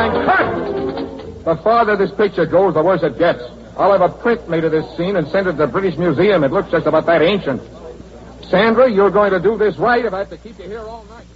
line. Cut! The farther this picture goes, the worse it gets. I'll have a print made of this scene and send it to the British Museum. It looks just about that ancient. Sandra, you're going to do this right if I have to keep you here all night.